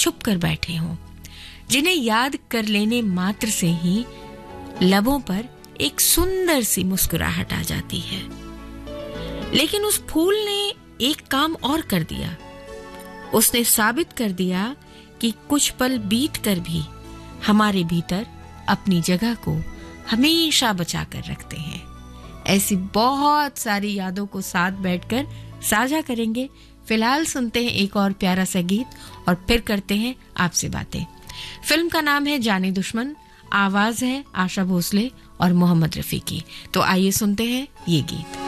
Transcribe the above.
छुप कर बैठे हों, जिन्हें याद कर लेने मात्र से ही लबों पर एक सुंदर सी मुस्कुराहट आ जाती है। लेकिन उस फूल ने एक काम और कर दिया। उसने साबित कर दिया कि कुछ पल बीत कर भी हमारे भीतर अपनी जगह को हमेशा बचा कर रखते हैं। ऐसी बहुत सारी यादों को साथ बैठकर साझा करेंगे। फिलहाल सुनते हैं एक और प्यारा सा गीत और फिर करते हैं आपसे बातें। फिल्म का नाम है जाने दुश्मन, आवाज है आशा भोसले और मोहम्मद रफी की। तो आइए सुनते हैं ये गीत।